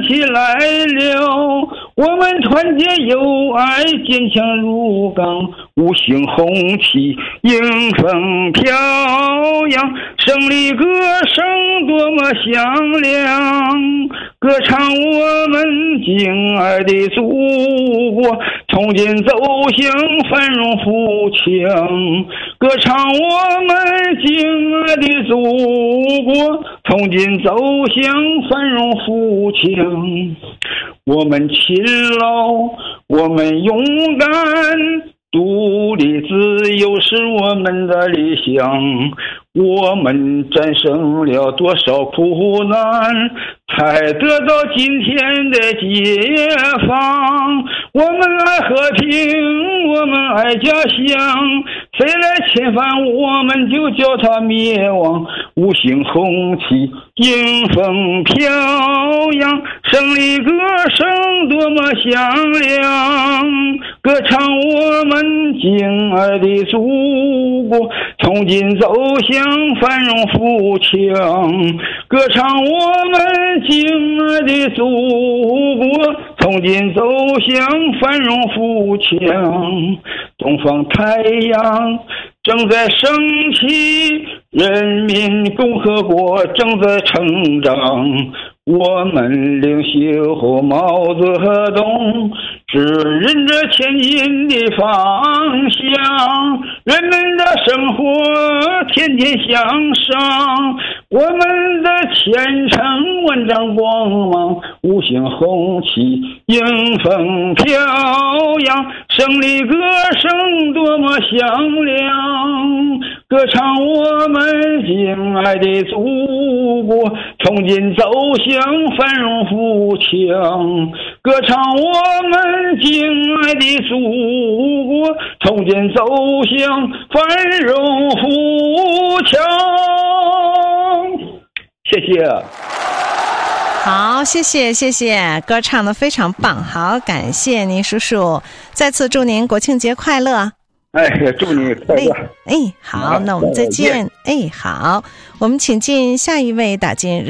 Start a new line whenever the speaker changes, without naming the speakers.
起来了，我们团结友爱，坚强如钢，五星红旗迎风飘扬，胜利歌声多么响亮，歌唱我们敬爱的祖国，从今走向繁荣富强，歌唱我们敬爱的祖国，从今走向繁荣富强。我们勤劳，我们勇敢，独立自由是我们的理想，我们战胜了多少苦难，才得到今天的解放。我们爱和平，我们爱家乡，谁来侵犯我们就叫他灭亡。五星红旗迎风飘扬，胜利歌声多么响亮，歌唱我们敬爱的祖国，从今走向繁荣富强，歌唱我们敬爱的祖国，从今走向繁荣富强。东方太阳正在升起，人民共和国正在成长，我们领袖毛泽东指引着前进的方向，人们的生活天天向上，我们的前程万丈光芒，五星红旗迎风飘扬，胜利歌声多么响亮，歌唱我们敬爱的祖国，从今走向繁荣富强，歌唱我们敬爱的祖国，从今走向繁荣富强。谢谢。
好，谢谢，歌唱得非常棒，好，感谢您叔叔，再次祝您国庆节快乐。
哎，祝你快乐。
好，那我们再见。好，我们请进下一位打进